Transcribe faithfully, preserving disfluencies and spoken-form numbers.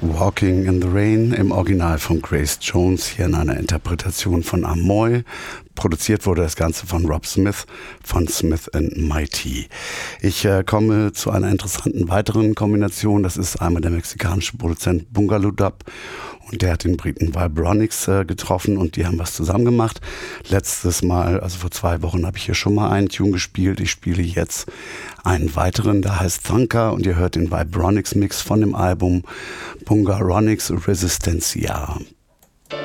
Walking in the Rain im Original von Grace Jones, hier in einer Interpretation von Amoy. Produziert wurde das Ganze von Rob Smith von Smith and Mighty. Ich äh, komme zu einer interessanten weiteren Kombination. Das ist einmal der mexikanische Produzent Boogaloo Dub und der hat den Briten Vibronics äh, getroffen und die haben was zusammen gemacht. Letztes Mal, also vor zwei Wochen, habe ich hier schon mal einen Tune gespielt. Ich spiele jetzt einen weiteren, der heißt Thunker und ihr hört den Vibronics Mix von dem Album Bungaronics Resistencia.